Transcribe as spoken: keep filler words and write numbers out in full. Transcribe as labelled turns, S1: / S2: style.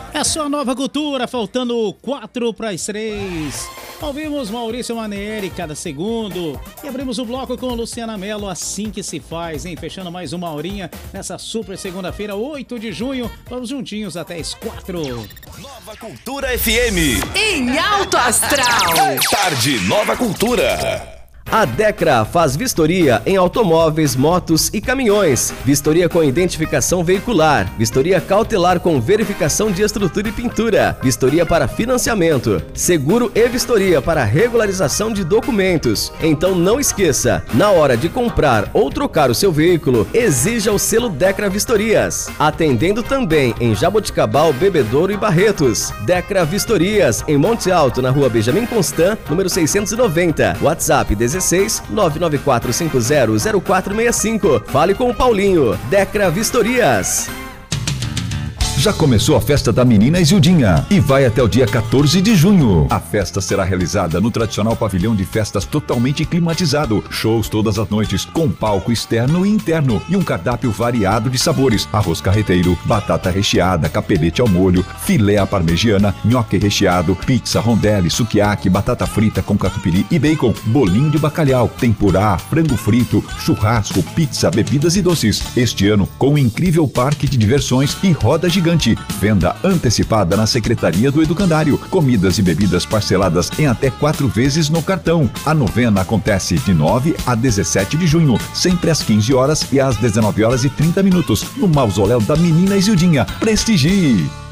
S1: É só Nova Cultura, faltando quatro para as três. Ouvimos Maurício Manieri cada segundo. E abrimos o bloco com Luciana Mello, assim que se faz, hein? Fechando mais uma horinha nessa super segunda-feira, oito de junho. Vamos juntinhos até as quatro.
S2: Nova Cultura F M.
S3: Em alto astral.
S2: Tarde Nova Cultura.
S4: A Decra faz vistoria em automóveis, motos e caminhões. Vistoria com identificação veicular. Vistoria cautelar com verificação de estrutura e pintura. Vistoria para financiamento. Seguro e vistoria para regularização de documentos. Então não esqueça, na hora de comprar ou trocar o seu veículo, exija o selo Decra Vistorias. Atendendo também em Jaboticabal, Bebedouro e Barretos. Decra Vistorias, em Monte Alto, na rua Benjamin Constant, número seiscentos e noventa. WhatsApp dezesseis nove nove quatro cinco zero zero quatro seis cinco. Fale com o Paulinho. Decra Vistorias.
S5: Já começou a festa da Menina Isildinha e vai até o dia quatorze de junho. A festa será realizada no tradicional pavilhão de festas totalmente climatizado. Shows todas as noites, com palco externo e interno e um cardápio variado de sabores. Arroz carreteiro, batata recheada, capelete ao molho, filé à parmegiana, nhoque recheado, pizza, rondelli, sukiyaki, batata frita com catupiry e bacon, bolinho de bacalhau, tempurá, frango frito, churrasco, pizza, bebidas e doces. Este ano, com um incrível parque de diversões e roda gigante. Venda antecipada na Secretaria do Educandário. Comidas e bebidas parceladas em até quatro vezes no cartão. A novena acontece de nove a dezessete de junho, sempre às quinze horas e às dezenove horas e trinta minutos, no mausoléu da Menina Isildinha. Prestigie!